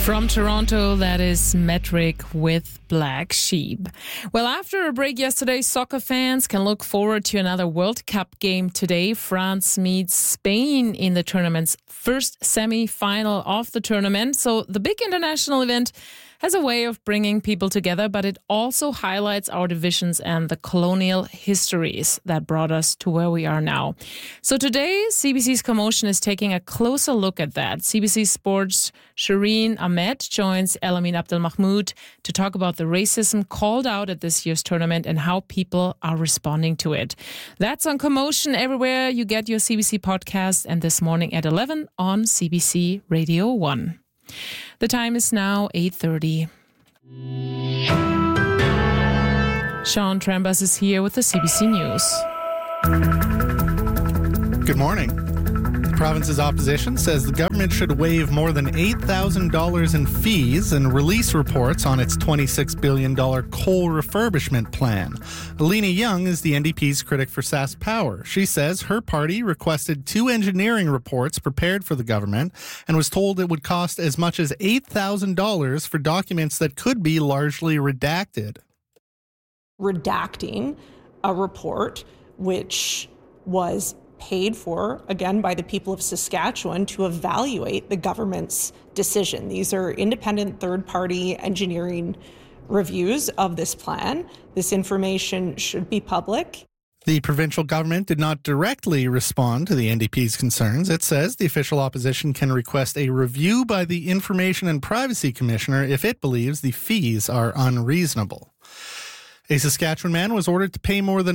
From Toronto, that is Metric with Black Sheep. Well, after a break yesterday, soccer fans can look forward to another World Cup game today. France meets Spain in the tournament's first semi-final of the tournament. So the big international event has a way of bringing people together, but it also highlights our divisions and the colonial histories that brought us to where we are now. So today, CBC's Commotion is taking a closer look at that. CBC Sports' Shireen Ahmed joins Elamin Abdelmahmoud to talk about the racism called out at this year's tournament and how people are responding to it. That's on Commotion everywhere you get your CBC podcast, and this morning at 11 on CBC Radio 1. The time is now 8:30. Sean Trambas is here with the CBC News. Good morning. The province's opposition says the government should waive more than $8,000 in fees and release reports on its $26 billion coal refurbishment plan. Alina Young is the NDP's critic for SaskPower. She says her party requested 2 engineering reports prepared for the government and was told it would cost as much as $8,000 for documents that could be largely redacted. Redacting a report which was paid for, again, by the people of Saskatchewan to evaluate the government's decision. These are independent third-party engineering reviews of this plan. This information should be public. The provincial government did not directly respond to the NDP's concerns. It says the official opposition can request a review by the Information and Privacy Commissioner if it believes the fees are unreasonable. A Saskatchewan man was ordered to pay more than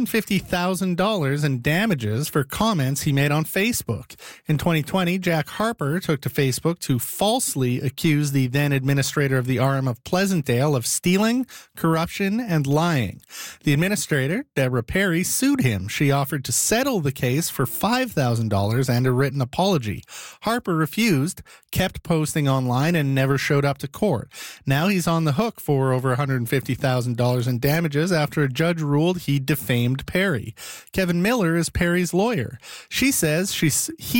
$150,000 in damages for comments he made on Facebook. In 2020, Jack Harper took to Facebook to falsely accuse the then administrator of the RM of Pleasantdale of stealing, corruption, and lying. The administrator, Deborah Perry, sued him. She offered to settle the case for $5,000 and a written apology. Harper refused, kept posting online, and never showed up to court. Now he's on the hook for over $150,000 in damages after a judge ruled he defamed Perry. Kevin Miller is Perry's lawyer. He says she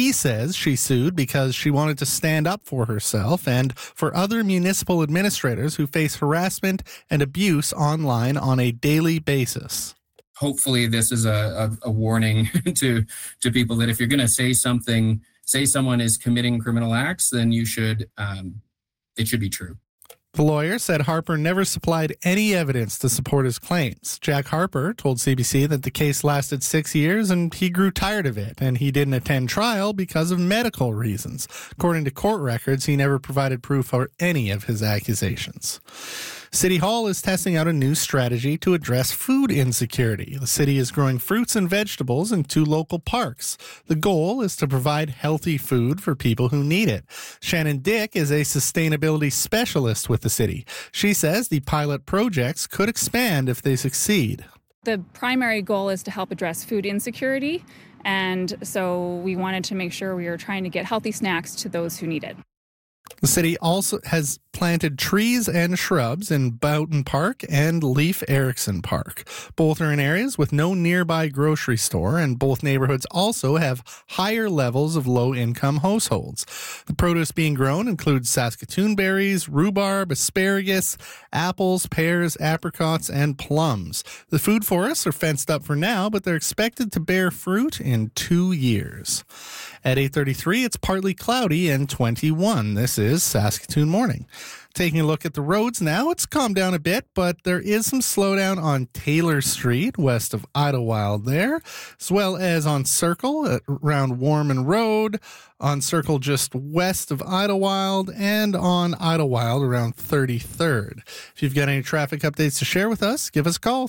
sued because she wanted to stand up for herself and for other municipal administrators who face harassment and abuse online on a daily basis. Hopefully this is a warning to people that if you're going to say someone is committing criminal acts, then it should be true. The lawyer said Harper never supplied any evidence to support his claims. Jack Harper told CBC that the case lasted 6 years and he grew tired of it, and he didn't attend trial because of medical reasons. According to court records, he never provided proof for any of his accusations. City Hall is testing out a new strategy to address food insecurity. The city is growing fruits and vegetables in 2 local parks. The goal is to provide healthy food for people who need it. Shannon Dick is a sustainability specialist with the city. She says the pilot projects could expand if they succeed. The primary goal is to help address food insecurity, and so we wanted to make sure we were trying to get healthy snacks to those who need it. The city also has planted trees and shrubs in Boughton Park and Leif Erikson Park. Both are in areas with no nearby grocery store, and both neighborhoods also have higher levels of low-income households. The produce being grown includes Saskatoon berries, rhubarb, asparagus, apples, pears, apricots, and plums. The food forests are fenced up for now, but they're expected to bear fruit in 2 years. At 8:33, it's partly cloudy and 21. This is Saskatoon Morning. Taking a look at the roads now, it's calmed down a bit, but there is some slowdown on Taylor Street, west of Idlewild there, as well as on Circle around Warman Road, on Circle just west of Idlewild, and on Idlewild around 33rd. If you've got any traffic updates to share with us, give us a call,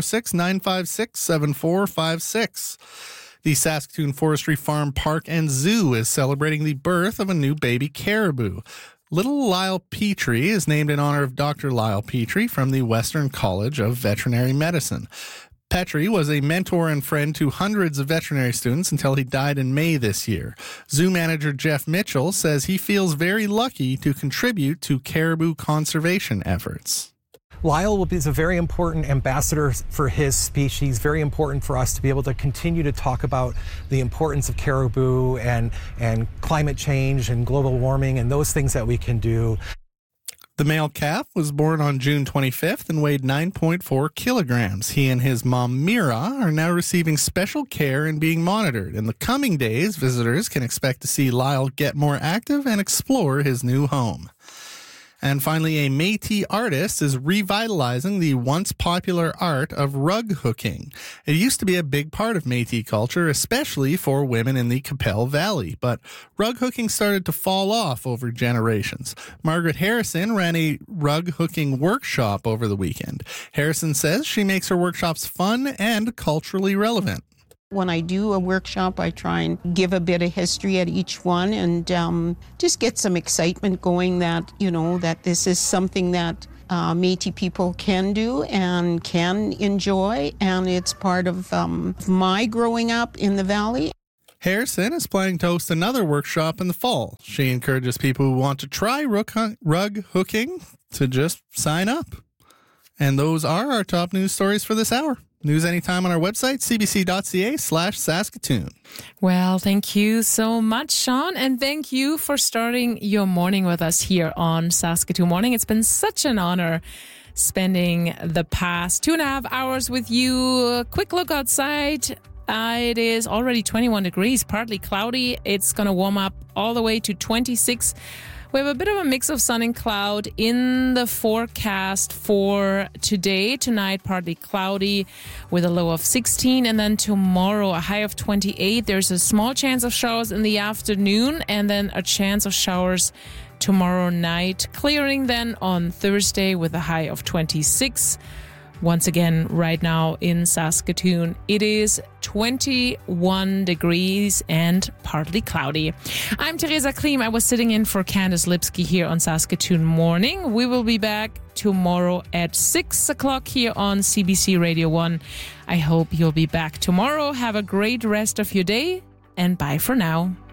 306-956-7456. The Saskatoon Forestry Farm Park and Zoo is celebrating the birth of a new baby caribou. Little Lyle Petrie is named in honor of Dr. Lyle Petrie from the Western College of Veterinary Medicine. Petrie was a mentor and friend to hundreds of veterinary students until he died in May this year. Zoo manager Jeff Mitchell says he feels very lucky to contribute to caribou conservation efforts. Lyle is a very important ambassador for his species, very important for us to be able to continue to talk about the importance of caribou and climate change and global warming and those things that we can do. The male calf was born on June 25th and weighed 9.4 kilograms. He and his mom, Mira, are now receiving special care and being monitored. In the coming days, visitors can expect to see Lyle get more active and explore his new home. And finally, a Métis artist is revitalizing the once popular art of rug hooking. It used to be a big part of Métis culture, especially for women in the Qu'Appelle Valley, but rug hooking started to fall off over generations. Margaret Harrison ran a rug hooking workshop over the weekend. Harrison says she makes her workshops fun and culturally relevant. When I do a workshop, I try and give a bit of history at each one and just get some excitement going that, that this is something that Métis people can do and can enjoy, and it's part of my growing up in the valley. Harrison is planning to host another workshop in the fall. She encourages people who want to try rug hooking to just sign up. And those are our top news stories for this hour. News anytime on our website, cbc.ca/Saskatoon. Well, thank you so much, Sean, and thank you for starting your morning with us here on Saskatoon Morning. It's been such an honor spending the past 2.5 hours with you. A quick look outside. It is already 21 degrees, partly cloudy. It's going to warm up all the way to 26. We have a bit of a mix of sun and cloud in the forecast for today. Tonight, partly cloudy with a low of 16. And then tomorrow, a high of 28. There's a small chance of showers in the afternoon and then a chance of showers tomorrow night. Clearing then on Thursday with a high of 26. Once again, right now in Saskatoon, it is 21 degrees and partly cloudy. I'm Teresa Klim. I was sitting in for Candice Lipsky here on Saskatoon Morning. We will be back tomorrow at 6 o'clock here on CBC Radio 1. I hope you'll be back tomorrow. Have a great rest of your day, and bye for now.